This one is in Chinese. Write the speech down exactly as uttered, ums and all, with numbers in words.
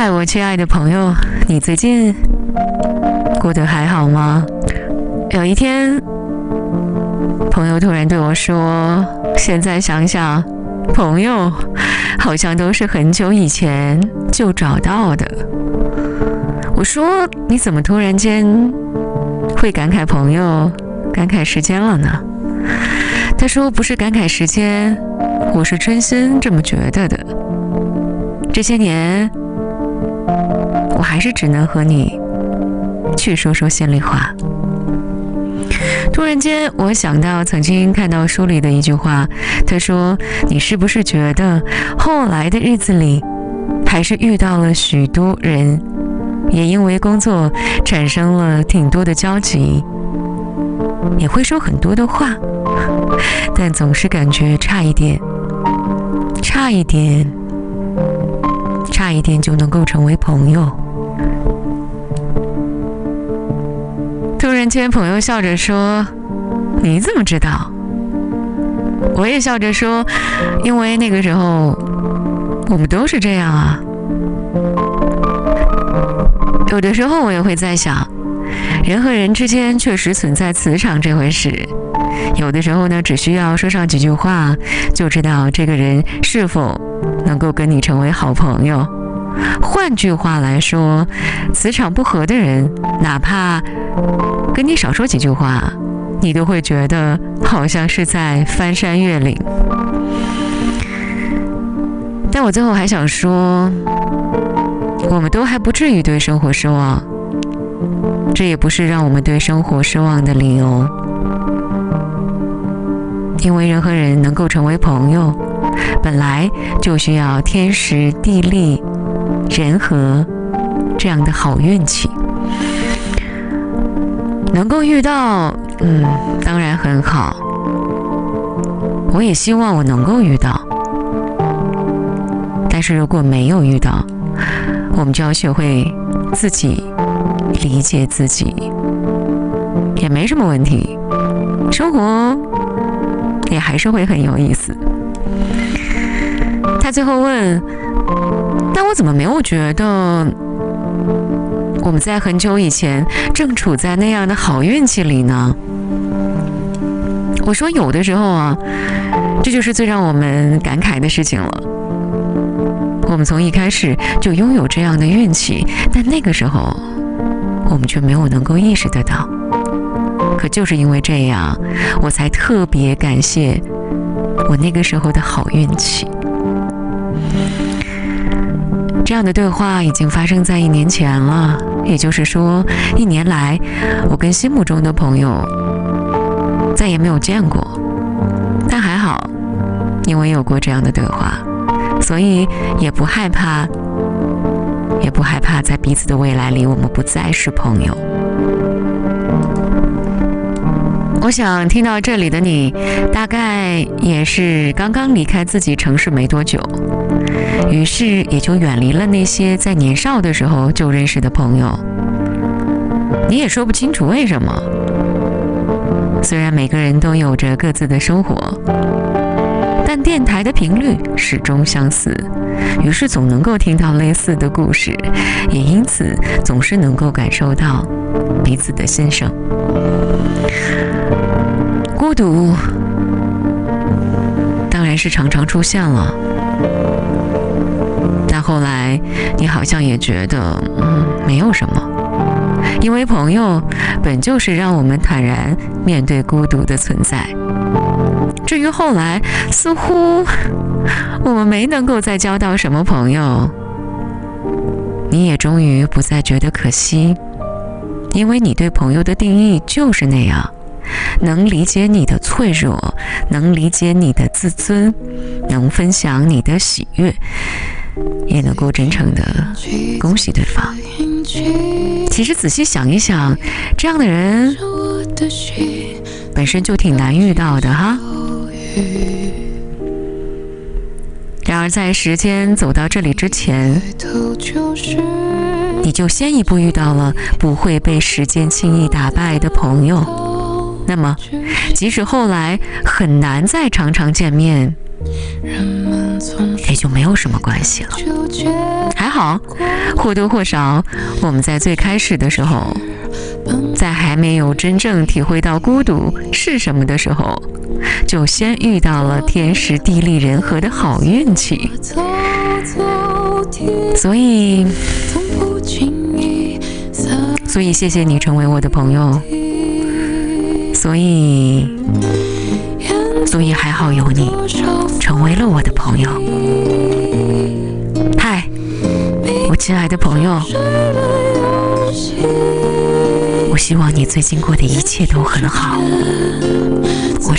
嗨，我亲爱的朋友，你最近过得还好吗？有一天，朋友突然对我说，现在想想，朋友好像都是很久以前就找到的。我说，你怎么突然间会感慨朋友、感慨时间了呢？他说，不是感慨时间，我是真心这么觉得的。这些年，我还是只能和你去说说心里话。突然间，我想到曾经看到书里的一句话，他说：“你是不是觉得后来的日子里，还是遇到了许多人，也因为工作产生了挺多的交集，也会说很多的话，但总是感觉差一点，差一点。”差一点就能够成为朋友。突然间，朋友笑着说：“你怎么知道？”我也笑着说：“因为那个时候，我们都是这样啊。”有的时候，我也会在想，人和人之间确实存在磁场这回事。有的时候呢，只需要说上几句话，就知道这个人是否能够跟你成为好朋友。换句话来说，磁场不合的人，哪怕跟你少说几句话，你都会觉得好像是在翻山越岭。但我最后还想说，我们都还不至于对生活失望，这也不是让我们对生活失望的理由。因为人和人能够成为朋友，本来就需要天时地利人和这样的好运气。能够遇到，嗯，当然很好。我也希望我能够遇到。但是如果没有遇到，我们就要学会自己理解自己，也没什么问题。生活也还是会很有意思。他最后问，那我怎么没有觉得我们在很久以前正处在那样的好运气里呢？我说有的时候啊，这就是最让我们感慨的事情了。我们从一开始就拥有这样的运气，但那个时候我们却没有能够意识得到。可就是因为这样，我才特别感谢我那个时候的好运气。这样的对话已经发生在一年前了，也就是说，一年来，我跟心目中的朋友再也没有见过。但还好，因为有过这样的对话，所以也不害怕，也不害怕在彼此的未来里，我们不再是朋友。我想听到这里的你，大概也是刚刚离开自己城市没多久，于是也就远离了那些在年少的时候就认识的朋友。你也说不清楚为什么，虽然每个人都有着各自的生活，但电台的频率始终相似，于是总能够听到类似的故事，也因此总是能够感受到彼此的心声。孤独当然是常常出现了，但后来你好像也觉得嗯，没有什么，因为朋友本就是让我们坦然面对孤独的存在。至于后来，似乎我们没能够再交到什么朋友，你也终于不再觉得可惜，因为你对朋友的定义就是那样，能理解你的脆弱，能理解你的自尊，能分享你的喜悦，也能够真诚的恭喜对方。其实仔细想一想，这样的人本身就挺难遇到的哈。然而在时间走到这里之前，你就先一步遇到了不会被时间轻易打败的朋友。那么即使后来很难再常常见面， 也就没有什么关系了。还好，或多或少，我们在最开始的时候，在还没有真正体会到孤独是什么的时候，就先遇到了天时地利人和的好运气。所以，所以谢谢你成为我的朋友。所以，所以还好有你成为了我的朋友。嗨，我亲爱的朋友，我希望你最近过的一切都很好。